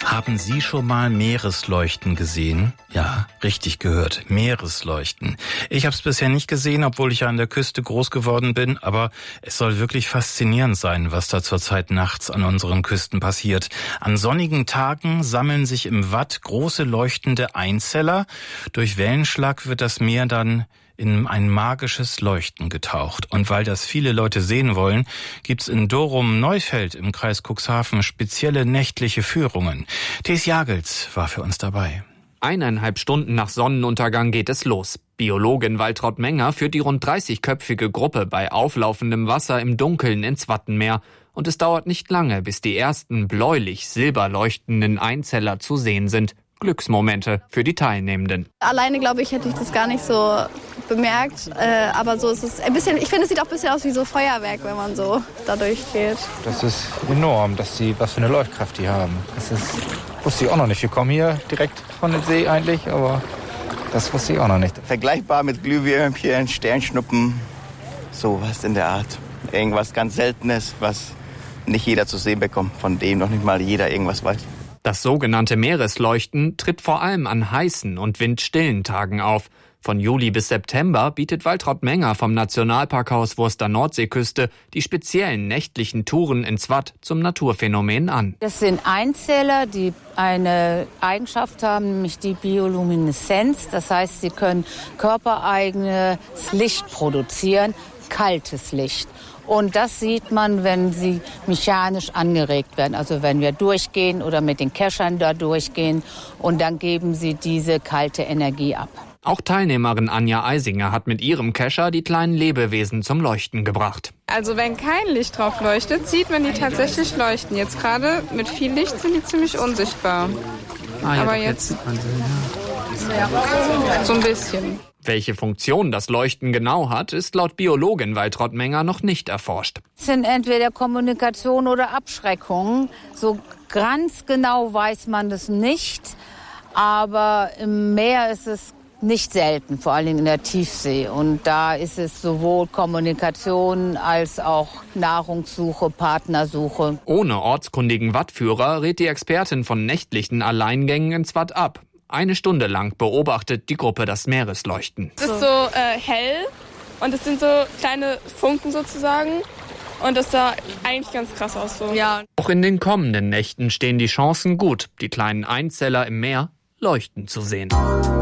Haben Sie schon mal Meeresleuchten gesehen? Ja, richtig gehört, Meeresleuchten. Ich habe es bisher nicht gesehen, obwohl ich ja an der Küste groß geworden bin, aber es soll wirklich faszinierend sein, was da zurzeit nachts an unseren Küsten passiert. An sonnigen Tagen sammeln sich im Watt große leuchtende Einzeller. Durch Wellenschlag wird das Meer dann in ein magisches Leuchten getaucht. Und weil das viele Leute sehen wollen, gibt's in Dorum-Neufeld im Kreis Cuxhaven spezielle nächtliche Führungen. Thes Jagels war für uns dabei. 1,5 Stunden nach Sonnenuntergang geht es los. Biologin Waltraud Menger führt die rund 30-köpfige Gruppe bei auflaufendem Wasser im Dunkeln ins Wattenmeer. Und es dauert nicht lange, bis die ersten bläulich-silber leuchtenden Einzeller zu sehen sind. Glücksmomente für die Teilnehmenden. Alleine, glaube ich, hätte ich das gar nicht so bemerkt. Aber so ist es ein bisschen, ich finde, es sieht auch ein bisschen aus wie so Feuerwerk, wenn man so da durchgeht. Das ist enorm, was für eine Leuchtkraft die haben. Wusste ich auch noch nicht. Wir kommen hier direkt von der See eigentlich, aber das wusste ich auch noch nicht. Vergleichbar mit Glühwürmchen, Sternschnuppen, sowas in der Art. Irgendwas ganz Seltenes, was nicht jeder zu sehen bekommt, von dem noch nicht mal jeder irgendwas weiß. Das sogenannte Meeresleuchten tritt vor allem an heißen und windstillen Tagen auf. Von Juli bis September bietet Waltraud Menger vom Nationalparkhaus Wurster Nordseeküste die speziellen nächtlichen Touren ins Watt zum Naturphänomen an. Das sind Einzeller, die eine Eigenschaft haben, nämlich die Biolumineszenz. Das heißt, sie können körpereigenes Licht produzieren, kaltes Licht. Und das sieht man, wenn sie mechanisch angeregt werden. Also wenn wir durchgehen oder mit den Keschern da durchgehen. Und dann geben sie diese kalte Energie ab. Auch Teilnehmerin Anja Eisinger hat mit ihrem Kescher die kleinen Lebewesen zum Leuchten gebracht. Also wenn kein Licht drauf leuchtet, sieht man die tatsächlich leuchten. Jetzt gerade mit viel Licht sind die ziemlich unsichtbar. Aber jetzt so ein bisschen. Welche Funktion das Leuchten genau hat, ist laut Biologin Waltraud Menger noch nicht erforscht. Es sind entweder Kommunikation oder Abschreckung. So ganz genau weiß man das nicht. Aber im Meer ist es nicht selten, vor allem in der Tiefsee. Und da ist es sowohl Kommunikation als auch Nahrungssuche, Partnersuche. Ohne ortskundigen Wattführer rät die Expertin von nächtlichen Alleingängen ins Watt ab. 1 Stunde lang beobachtet die Gruppe das Meeresleuchten. Es ist so hell und es sind so kleine Funken sozusagen. Und das sah eigentlich ganz krass aus. So. Ja. Auch in den kommenden Nächten stehen die Chancen gut, die kleinen Einzeller im Meer leuchten zu sehen.